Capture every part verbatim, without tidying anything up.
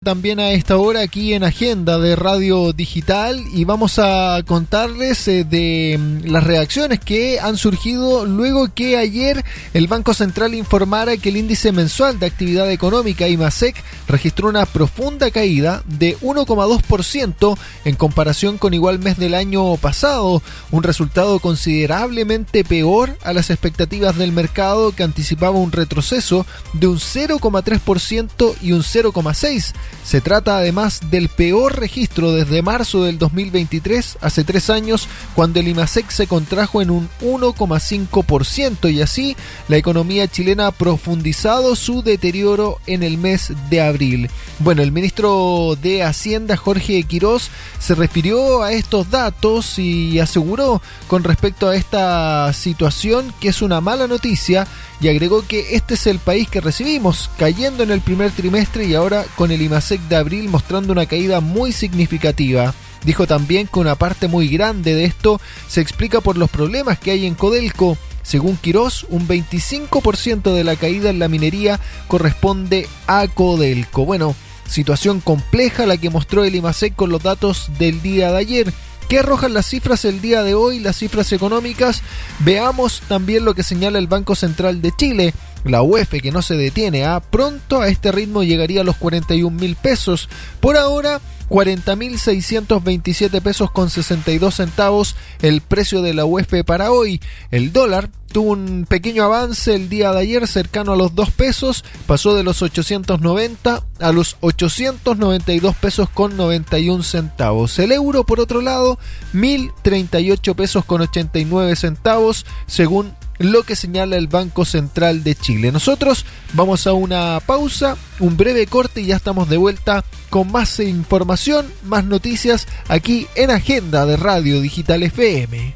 también a esta hora aquí en Agenda de Radio Digital y vamos a contarles eh, de mm, las reacciones que han surgido luego que ayer el Banco Central informara que el índice mensual de actividad económica IMASEC registró una profunda caída de uno coma dos por ciento en comparación con igual mes del año pasado, un resultado considerablemente peor a las expectativas del mercado que anticipaba un retroceso de un cero coma tres por ciento y un cero coma seis por ciento. Se trata además del peor registro desde marzo del dos mil veintitrés, hace tres años, cuando el IMASEC se contrajo en un uno coma cinco por ciento y así la economía chilena ha profundizado su deterioro en el mes de abril. Bueno, el ministro de Hacienda, Jorge Quirós, se refirió a estos datos y aseguró con respecto a esta situación que es una mala noticia y agregó que este es el país que recibimos, cayendo en el primer trimestre y ahora con el IMASEC de abril mostrando una caída muy significativa. Dijo también que una parte muy grande de esto se explica por los problemas que hay en Codelco. Según Quirós, un veinticinco por ciento de la caída en la minería corresponde a Codelco. Bueno, situación compleja la que mostró el IMASEC con los datos del día de ayer. ¿Qué arrojan las cifras el día de hoy, las cifras económicas? Veamos también lo que señala el Banco Central de Chile. La U E F, que no se detiene, ¿eh? Pronto a este ritmo llegaría a los cuarenta y un mil pesos. Por ahora, cuarenta mil seiscientos veintisiete pesos con sesenta y dos centavos el precio de la U E F para hoy. El dólar tuvo un pequeño avance el día de ayer cercano a los dos pesos, pasó de los ochocientos noventa a los ochocientos noventa y dos pesos con noventa y un centavos. El euro, por otro lado, mil treinta y ocho pesos con ochenta y nueve centavos, según lo que señala el Banco Central de Chile. Nosotros vamos a una pausa, un breve corte y ya estamos de vuelta con más información, más noticias aquí en Agenda de Radio Digital F M.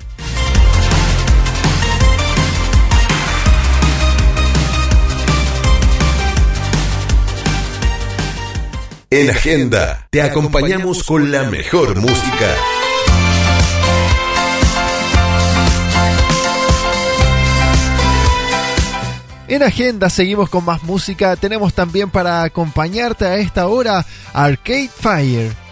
En Agenda te acompañamos con la mejor música. En Agenda seguimos con más música. Tenemos también para acompañarte a esta hora Arcade Fire.